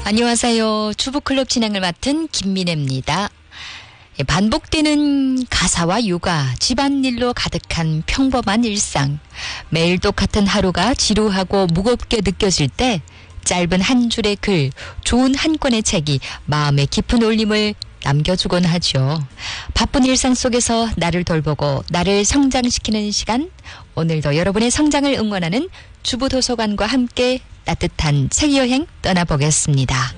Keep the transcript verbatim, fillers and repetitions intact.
안녕하세요. 주부클럽 진행을 맡은 김민혜입니다. 반복되는 가사와 육아, 집안일로 가득한 평범한 일상. 매일 똑같은 하루가 지루하고 무겁게 느껴질 때 짧은 한 줄의 글, 좋은 한 권의 책이 마음에 깊은 울림을 남겨주곤 하죠. 바쁜 일상 속에서 나를 돌보고 나를 성장시키는 시간. 오늘도 여러분의 성장을 응원하는 주부도서관과 함께 따뜻한 책여행 떠나보겠습니다.